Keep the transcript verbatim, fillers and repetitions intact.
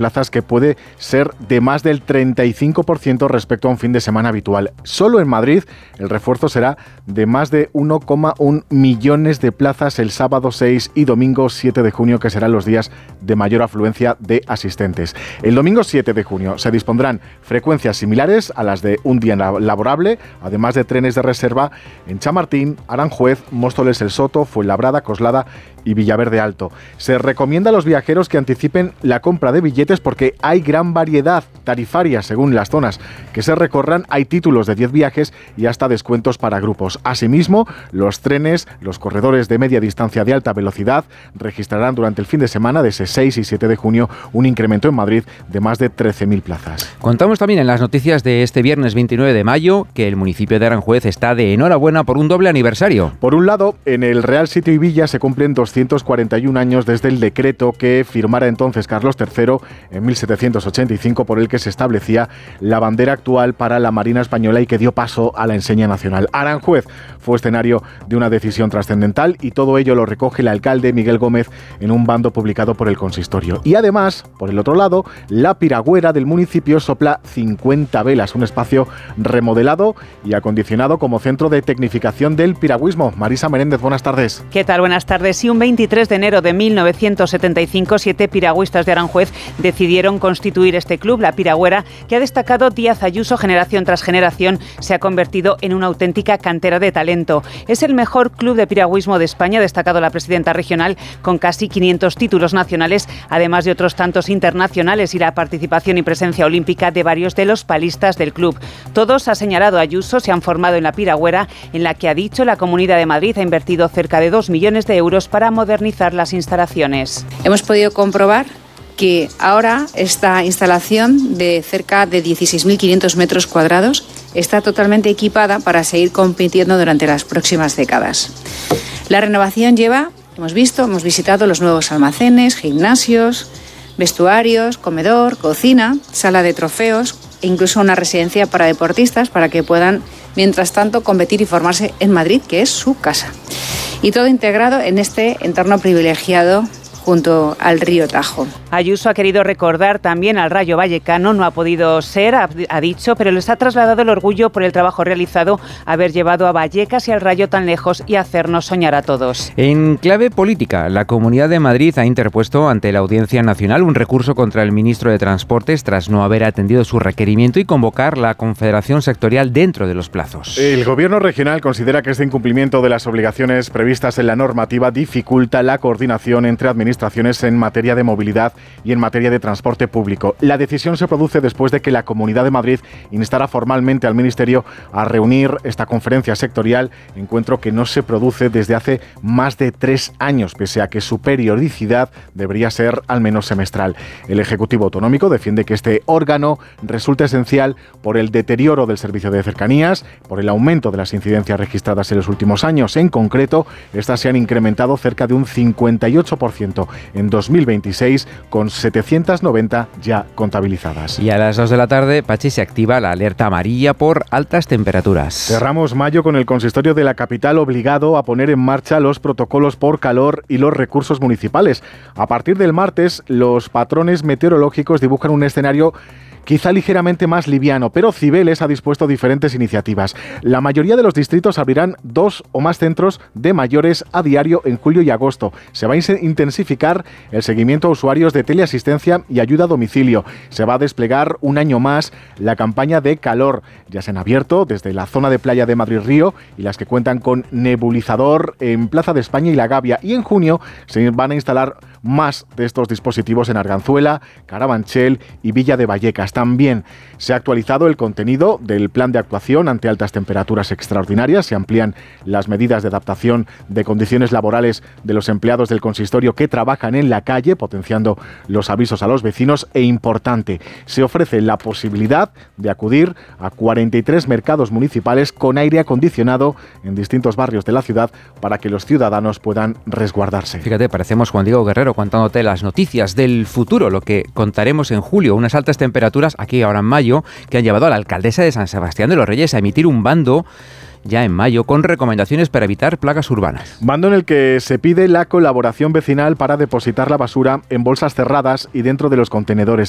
plazas, que puede ser de más del treinta y cinco por ciento respecto a un fin de semana habitual. Solo en Madrid el refuerzo será de más de uno coma uno millones de plazas el sábado seis y domingo siete de junio, que serán los días de mayor afluencia de asistentes. El domingo siete de junio se dispondrán frecuencias similares a las de un día laborable, además de trenes de reserva en Chamartín, Aranjuez, Móstoles el Soto, Fuenlabrada, Coslada y Villaverde Alto. Se recomienda a los viajeros que anticipen la compra de billetes porque hay gran variedad tarifaria según las zonas que se recorran. Hay títulos de diez viajes y hasta descuentos para grupos. Asimismo, los trenes, los corredores de media distancia de alta velocidad registrarán durante el fin de semana de ese seis y siete de junio un incremento en Madrid de más de trece mil plazas. Contamos también en las noticias de este viernes veintinueve de mayo que el municipio de Aranjuez está de enhorabuena por un doble aniversario. Por un lado, en el Real Sitio y Villa se cumplen doscientos cuarenta y un años desde el decreto que firmara entonces Carlos tercero en mil setecientos ochenta y cinco, por el que se establecía la bandera actual para la Marina Española y que dio paso a la enseña nacional. Aranjuez fue escenario de una decisión trascendental y todo ello lo recoge el alcalde Miguel Gómez en un bando publicado por el consistorio. Y además, por el otro lado, la piragüera del municipio sopla cincuenta velas, un espacio remodelado y acondicionado como centro de tecnificación del piragüismo. Marisa Menéndez, buenas tardes. ¿Qué tal? Buenas tardes. Y un veintitrés de enero de mil novecientos setenta y cinco, siete piragüistas de Aranjuez decidieron constituir este club, la Piragüera, que ha destacado Díaz Ayuso generación tras generación, se ha convertido en una auténtica cantera de talento. Es el mejor club de piragüismo de España, ha destacado la presidenta regional, con casi quinientos títulos nacionales, además de otros tantos internacionales y la participación y presencia olímpica de varios de los palistas del club. Todos, ha señalado Ayuso, se han formado en la Piragüera, en la que, ha dicho, la Comunidad de Madrid ha invertido cerca de dos millones de euros para modernizar las instalaciones. Hemos podido comprobar que ahora esta instalación de cerca de dieciséis mil quinientos metros cuadrados está totalmente equipada para seguir compitiendo durante las próximas décadas. La renovación lleva, hemos visto, hemos visitado los nuevos almacenes, gimnasios, vestuarios, comedor, cocina, sala de trofeos e incluso una residencia para deportistas para que puedan, mientras tanto, competir y formarse en Madrid, que es su casa. Y todo integrado en este entorno privilegiado junto al río Tajo. Ayuso ha querido recordar también al Rayo Vallecano, no ha podido ser, ha, ha dicho, pero les ha trasladado el orgullo por el trabajo realizado, haber llevado a Vallecas y al Rayo tan lejos y hacernos soñar a todos. En clave política, la Comunidad de Madrid ha interpuesto ante la Audiencia Nacional un recurso contra el ministro de Transportes tras no haber atendido su requerimiento y convocar la Confederación Sectorial dentro de los plazos. El Gobierno regional considera que este incumplimiento de las obligaciones previstas en la normativa dificulta la coordinación entre administraciones administraciones en materia de movilidad y en materia de transporte público. La decisión se produce después de que la Comunidad de Madrid instara formalmente al Ministerio a reunir esta conferencia sectorial, encuentro que no se produce desde hace más de tres años, pese a que su periodicidad debería ser al menos semestral. El Ejecutivo Autonómico defiende que este órgano resulta esencial por el deterioro del servicio de cercanías, por el aumento de las incidencias registradas en los últimos años. En concreto, estas se han incrementado cerca de un cincuenta y ocho por ciento en dos mil veintiséis, con setecientas noventa ya contabilizadas. Y a las dos de la tarde, Pachi, se activa la alerta amarilla por altas temperaturas. Cerramos mayo con el consistorio de la capital obligado a poner en marcha los protocolos por calor y los recursos municipales. A partir del martes, los patrones meteorológicos dibujan un escenario quizá ligeramente más liviano, pero Cibeles ha dispuesto diferentes iniciativas. La mayoría de los distritos abrirán dos o más centros de mayores a diario en julio y agosto. Se va a intensificar el seguimiento a usuarios de teleasistencia y ayuda a domicilio. Se va a desplegar un año más la campaña de calor. Ya se han abierto desde la zona de playa de Madrid Río y las que cuentan con nebulizador en Plaza de España y La Gavia. Y en junio se van a instalar más de estos dispositivos en Arganzuela, Carabanchel y Villa de Vallecas. También se ha actualizado el contenido del plan de actuación ante altas temperaturas extraordinarias. Se amplían las medidas de adaptación de condiciones laborales de los empleados del consistorio que trabajan en la calle, potenciando los avisos a los vecinos. E importante, se ofrece la posibilidad de acudir a cuarenta y tres mercados municipales con aire acondicionado en distintos barrios de la ciudad para que los ciudadanos puedan resguardarse. Fíjate, parecemos Juan Diego Guerrero contándote las noticias del futuro, lo que contaremos en julio, unas altas temperaturas aquí ahora en mayo, que han llevado a la alcaldesa de San Sebastián de los Reyes a emitir un bando ya en mayo con recomendaciones para evitar plagas urbanas. Bando en el que se pide la colaboración vecinal para depositar la basura en bolsas cerradas y dentro de los contenedores.